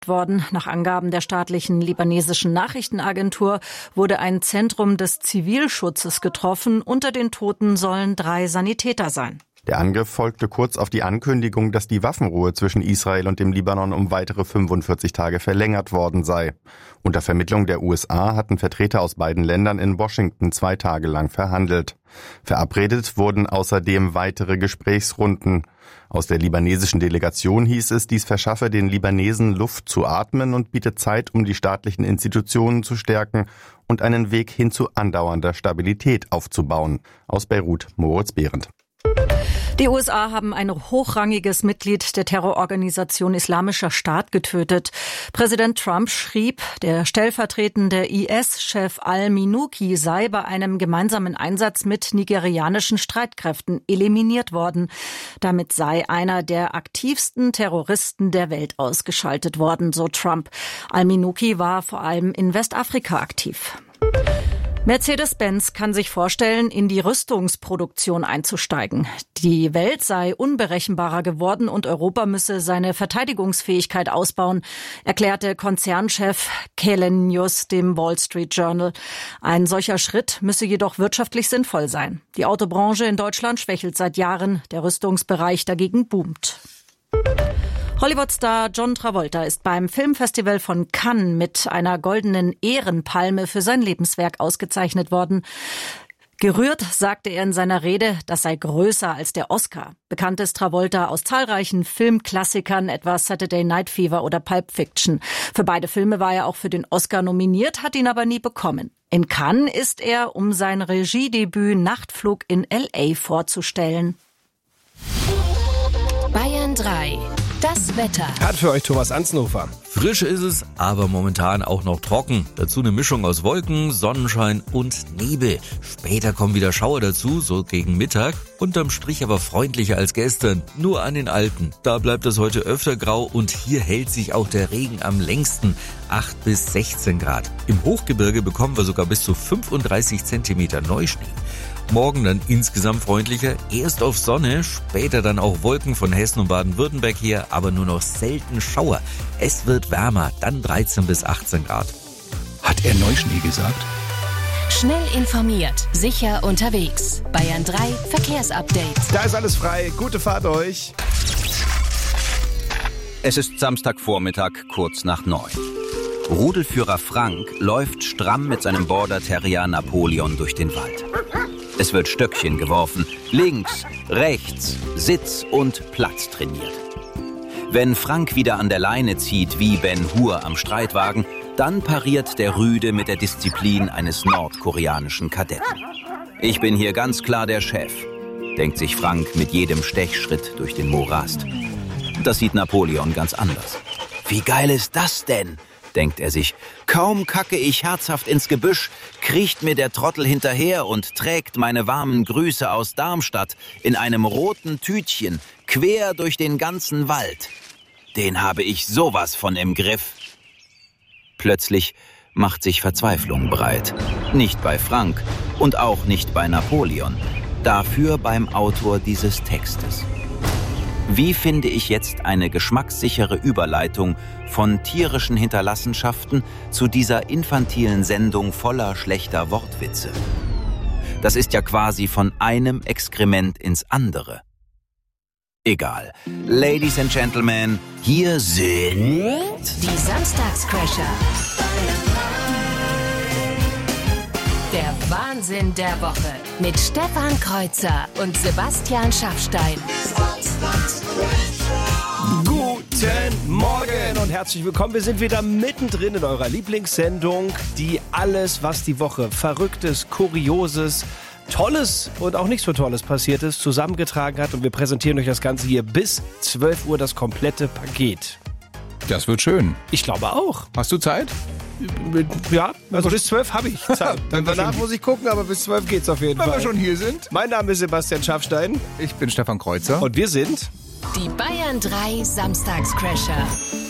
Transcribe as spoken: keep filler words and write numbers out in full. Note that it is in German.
worden. Nach Angaben der staatlichen libanesischen Nachrichtenagentur wurde ein Zentrum des Zivilschutzes getroffen. Unter den Toten sollen drei Sanitäter sein. Der Angriff folgte kurz auf die Ankündigung, dass die Waffenruhe zwischen Israel und dem Libanon um weitere fünfundvierzig Tage verlängert worden sei. Unter Vermittlung der U S A hatten Vertreter aus beiden Ländern in Washington zwei Tage lang verhandelt. Verabredet wurden außerdem weitere Gesprächsrunden. Aus der libanesischen Delegation hieß es, dies verschaffe den Libanesen Luft zu atmen und biete Zeit, um die staatlichen Institutionen zu stärken und einen Weg hin zu andauernder Stabilität aufzubauen. Aus Beirut, Moritz Behrendt. Die U S A haben ein hochrangiges Mitglied der Terrororganisation Islamischer Staat getötet. Präsident Trump schrieb, der stellvertretende I S-Chef al-Minuki sei bei einem gemeinsamen Einsatz mit nigerianischen Streitkräften eliminiert worden. Damit sei einer der aktivsten Terroristen der Welt ausgeschaltet worden, so Trump. Al-Minuki war vor allem in Westafrika aktiv. Mercedes-Benz kann sich vorstellen, in die Rüstungsproduktion einzusteigen. Die Welt sei unberechenbarer geworden und Europa müsse seine Verteidigungsfähigkeit ausbauen, erklärte Konzernchef Källenius dem Wall Street Journal. Ein solcher Schritt müsse jedoch wirtschaftlich sinnvoll sein. Die Autobranche in Deutschland schwächelt seit Jahren, der Rüstungsbereich dagegen boomt. Hollywood-Star John Travolta ist beim Filmfestival von Cannes mit einer goldenen Ehrenpalme für sein Lebenswerk ausgezeichnet worden. Gerührt sagte er in seiner Rede, das sei größer als der Oscar. Bekannt ist Travolta aus zahlreichen Filmklassikern, etwa Saturday Night Fever oder Pulp Fiction. Für beide Filme war er auch für den Oscar nominiert, hat ihn aber nie bekommen. In Cannes ist er, um sein Regiedebüt Nachtflug in L A vorzustellen. Bayern drei. Das Wetter. Hat für euch Thomas Ansnofer. Frisch ist es, aber momentan auch noch trocken. Dazu eine Mischung aus Wolken, Sonnenschein und Nebel. Später kommen wieder Schauer dazu, so gegen Mittag. Unterm Strich aber freundlicher als gestern. Nur an den Alpen. Da bleibt es heute öfter grau und hier hält sich auch der Regen am längsten. acht bis sechzehn Grad. Im Hochgebirge bekommen wir sogar bis zu fünfunddreißig Zentimeter Neuschnee. Morgen dann insgesamt freundlicher, erst auf Sonne, später dann auch Wolken von Hessen und Baden-Württemberg her, aber nur noch selten Schauer. Es wird wärmer, dann dreizehn bis achtzehn Grad. Hat er Neuschnee gesagt? Schnell informiert, sicher unterwegs. Bayern drei Verkehrsupdate. Da ist alles frei, gute Fahrt euch. Es ist Samstagvormittag, kurz nach neun. Rudelführer Frank läuft stramm mit seinem Border Terrier Napoleon durch den Wald. Es wird Stöckchen geworfen, links, rechts, Sitz und Platz trainiert. Wenn Frank wieder an der Leine zieht wie Ben Hur am Streitwagen, dann pariert der Rüde mit der Disziplin eines nordkoreanischen Kadetten. Ich bin hier ganz klar der Chef, denkt sich Frank mit jedem Stechschritt durch den Morast. Das sieht Napoleon ganz anders. Wie geil ist das denn? Denkt er sich. Kaum kacke ich herzhaft ins Gebüsch, kriecht mir der Trottel hinterher und trägt meine warmen Grüße aus Darmstadt in einem roten Tütchen quer durch den ganzen Wald. Den habe ich sowas von im Griff. Plötzlich macht sich Verzweiflung breit. Nicht bei Frank und auch nicht bei Napoleon. Dafür beim Autor dieses Textes. Wie finde ich jetzt eine geschmackssichere Überleitung von tierischen Hinterlassenschaften zu dieser infantilen Sendung voller schlechter Wortwitze? Das ist ja quasi von einem Exkrement ins andere. Egal. Ladies and Gentlemen, hier sind die Samstagscrasher. Der Wahnsinn der Woche mit Stefan Kreuzer und Sebastian Schaffstein. Guten Morgen und herzlich willkommen. Wir sind wieder mittendrin in eurer Lieblingssendung, die alles, was die Woche Verrücktes, Kurioses, Tolles und auch nicht so Tolles passiert ist, zusammengetragen hat. Und wir präsentieren euch das Ganze hier bis zwölf Uhr, das komplette Paket. Das wird schön. Ich glaube auch. Hast du Zeit? Ja, also bis zwölf habe ich Zeit. Dann Danach muss ich gucken, aber bis zwölf geht's auf jeden Wenn Fall. wir schon hier sind. Mein Name ist Sebastian Schaffstein. Ich bin Stefan Kreuzer. Und wir sind die Bayern drei Samstagscrasher.